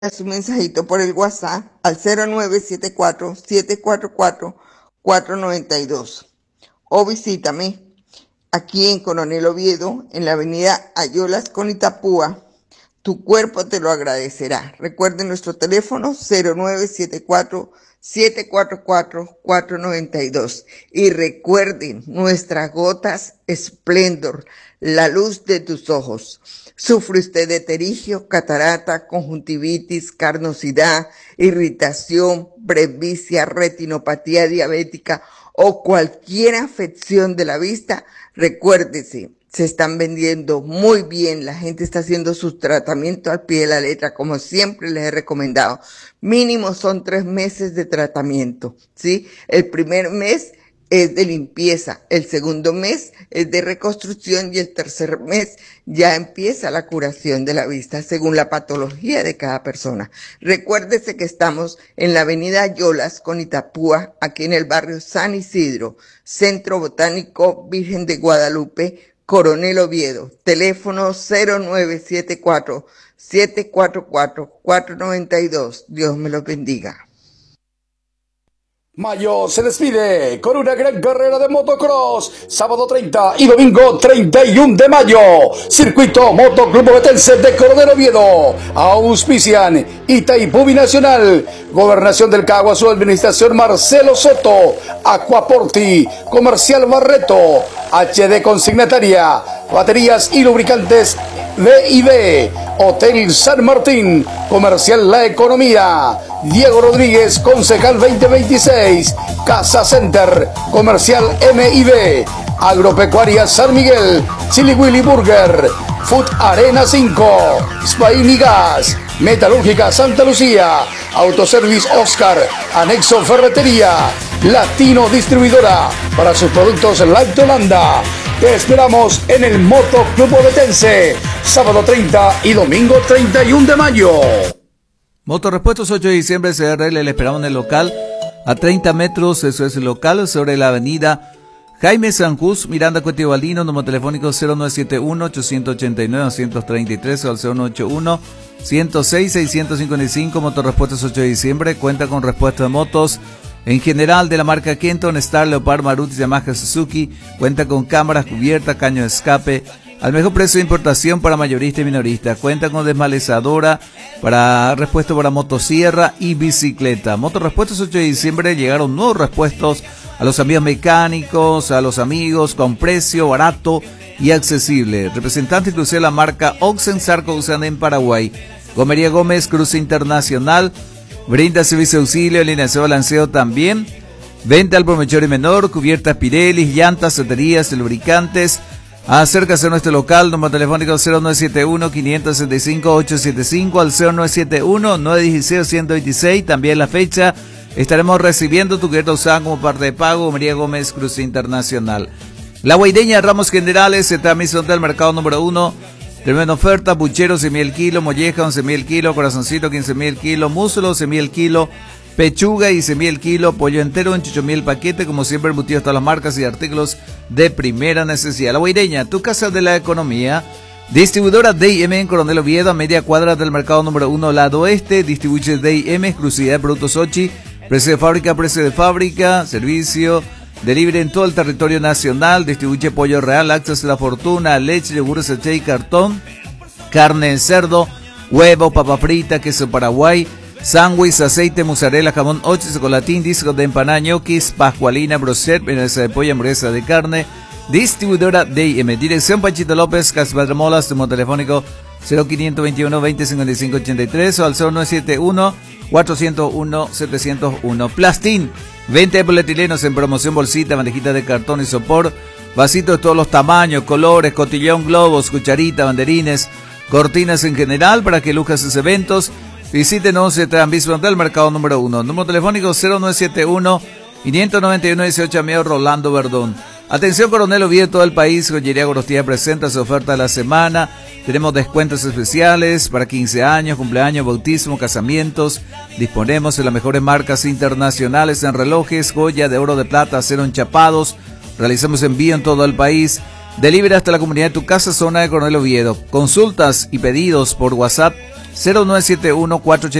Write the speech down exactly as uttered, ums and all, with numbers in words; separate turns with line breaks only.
su mensajito por el WhatsApp al cero nueve siete cuatro, siete cuatro cuatro, cuatro nueve dos o visítame aquí en Coronel Oviedo, en la avenida Ayolas con Itapúa. Tu cuerpo te lo agradecerá. Recuerden nuestro teléfono cero nueve siete cuatro, siete cuatro cuatro, cuatro nueve dos. Y recuerden nuestras gotas Splendor, la luz de tus ojos. ¿Sufre usted de terigio, catarata, conjuntivitis, carnosidad, irritación, presbicia, retinopatía diabética o cualquier afección de la vista? Recuérdese, se están vendiendo muy bien, la gente está haciendo sus tratamientos al pie de la letra, como siempre les he recomendado. Mínimo son tres meses de tratamiento, ¿sí? El primer mes es de limpieza, el segundo mes es de reconstrucción y el tercer mes ya empieza la curación de la vista según la patología de cada persona. Recuérdese que estamos en la avenida Yolas con Itapúa, aquí en el barrio San Isidro, Centro Botánico Virgen de Guadalupe, Coronel Oviedo. Teléfono cero nueve siete cuatro, siete cuatro cuatro, cuatro nueve dos. Dios me los bendiga.
Mayo se despide con una gran carrera de motocross, sábado treinta y domingo treinta y uno de mayo. Circuito Motoclub Ovetense de Coronel Oviedo. Auspician Itaipú Binacional, Gobernación del Cagua, su administración Marcelo Soto, Aquaporti, Comercial Barreto, H D Consignataria, Baterías y Lubricantes V y B, Hotel San Martín, Comercial La Economía, Diego Rodríguez, Concejal veinte veintiséis, Casa Center, Comercial M y B, Agropecuaria San Miguel, Chili Willy Burger, Food Arena cinco, Spain y Gas, Metalúrgica Santa Lucía, Autoservice Oscar, Anexo Ferretería, Latino Distribuidora, para sus productos Light Holanda. Te esperamos en el Motoclub Ovetense, sábado treinta y domingo treinta y uno de mayo.
Motorrepuestos ocho de diciembre, C R L, le esperamos en el local a treinta metros, eso es el local, sobre la avenida Jaime Sanjús, Miranda Cuetibaldino, número telefónico cero nueve siete uno, ocho ocho nueve, dos tres tres o al cero nueve ocho uno, ciento seis, seiscientos cincuenta y cinco. Motorrepuestos ocho de diciembre, cuenta con repuesto de motos en general de la marca Kenton, Star, Leopard, Maruti, Yamaha, Suzuki, cuenta con cámaras, cubiertas, caño de escape, al mejor precio de importación para mayorista y minorista. Cuenta con desmalezadora para repuesto para motosierra y bicicleta. Motorrepuestos ocho de diciembre, llegaron nuevos repuestos a los amigos mecánicos, a los amigos con precio barato y accesible. Representante inclusive de la marca Oxen Sarco usan en Paraguay. Gomería Gómez, Cruz Internacional, brinda servicio de auxilio, alineación, balanceo también. Venta al por mayor y menor, cubiertas Pirelli, llantas, baterías, lubricantes. Acércase a nuestro local, número telefónico cero nueve siete uno, cinco sesenta y cinco, ocho setenta y cinco al cero nueve siete uno, nueve uno cero, ciento veintiséis. También la fecha estaremos recibiendo tu cubierta usada como parte de pago. María Gómez, Cruz Internacional. La Guaideña, Ramos Generales, transmisión del mercado número uno. Tremenda oferta, puchero cien mil el kilo, molleja once mil el kilo, corazoncito quince mil el kilo, muslo once mil el kilo, pechuga y diez mil el kilo, pollo entero en ocho mil el paquete, como siempre embutidos todas las marcas y artículos de primera necesidad. La Guaireña, tu casa de la economía. Distribuidora D y M en Coronel Oviedo, a media cuadra del mercado número uno, lado oeste. Distribuye D y M, exclusividad de productos Ochi, precio de fábrica, precio de fábrica, servicio delivery en todo el territorio nacional. Distribuye pollo real, lácteos de la fortuna, leche, yogur, sachet y cartón, carne de cerdo, huevo, papa frita, queso paraguay, sándwich, aceite, mozzarella, jamón, ocho, chocolatín, discos de empanada, ñoquis, pascualina, brochet, milanesa de pollo, hamburguesa de carne. Distribuidora D y M. Dirección Panchito López, Caspatramolas, número telefónico cero quinientos veintiuno, veinte cincuenta y cinco ochenta y tres o al cero nueve siete uno, cuatrocientos uno, setecientos uno. Plastín, venta de polietilenos en promoción, bolsita, bandejita de cartón y sopor, vasitos de todos los tamaños, colores, cotillón, globos, cucharita, banderines, cortinas en general para que lujas sus eventos. Visítenos en Transmisión del mercado número uno. Número telefónico cero nueve siete uno, cinco nueve uno, dieciocho, amigo Rolando Verdón. Atención Coronel Oviedo, todo el país, Joyería Gorostía presenta su oferta de la semana. Tenemos descuentos especiales para quince años, cumpleaños, bautismo, casamientos. Disponemos de las mejores marcas internacionales en relojes, joya de oro, de plata, acero enchapados. Realizamos envío en todo el país. Delivery hasta la comunidad de tu casa, zona de Coronel Oviedo. Consultas y pedidos por WhatsApp cero nueve siete uno cuatro